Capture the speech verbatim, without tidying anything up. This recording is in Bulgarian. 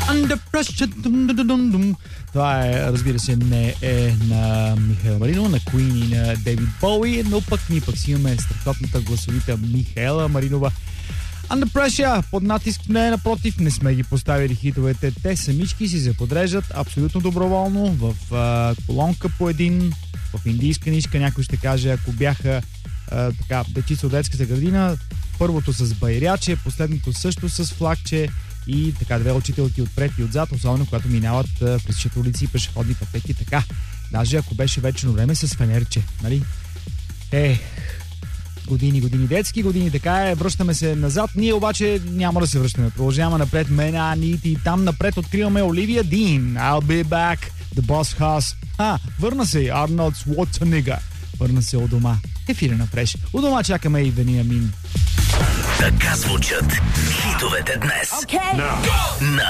Under pressure. Това е, разбира се, не е на Михаела Маринова, на Queen и на Дейвид Боуи, но пък ние пък си имаме страхотната гласовита Михаела Маринова. Under pressure, под натиск, не, напротив, не сме ги поставили хитовете. Те самички си се подреждат абсолютно доброволно в а, колонка по един, в индийска нишка. Някой ще каже, ако бяха а, така, дечица от детската градина, първото с байряче, последното също с флагче и така две учителки отпред и отзад, особено когато минават пресичат улици и пешеходни пътеки. Така, даже ако беше вечно време с фенерче, нали? Е, години, години детски, години така е, връщаме се назад. Ние обаче няма да се връщаме. Продължаваме напред. Мен, Анит и там напред откриваме Оливия Дин. I'll be back. The Boss House. А, върна се Арнолд Шварценегър. Върна се у дома. Ефира на Фреш. У дома чакаме и Вениамин. Така звучат хитовете днес. Okay. На